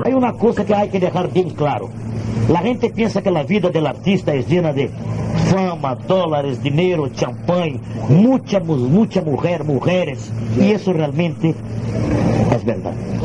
Hay una cosa que hay que dejar bien claro. La gente piensa que la vida del artista es llena de fama, dólares, dinero, champán, mucha mujer, mujeres. Y eso realmente es verdad.